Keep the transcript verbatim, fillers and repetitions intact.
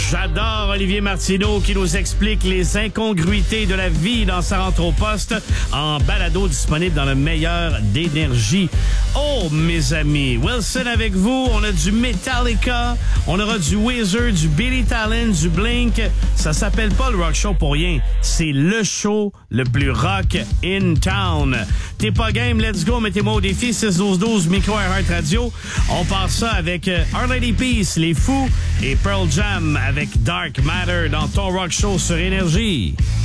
J'adore Olivier Martineau qui nous explique les incongruités de la vie dans sa rentre au poste en balado disponible dans le meilleur d'énergie. Oh, mes amis, Wilson avec vous. On a du Metallica, on aura du Weezer, du Billy Talent, du Blink. Ça s'appelle pas le Rock Show pour rien. C'est le show le plus rock in town. T'es pas game? Let's go. Mettez-moi au défi six douze douze Micro Heart Radio. On part ça avec Our Lady Peace, Les Fous et Pearl Jam avec Dark Matter dans ton Rock Show sur Énergie.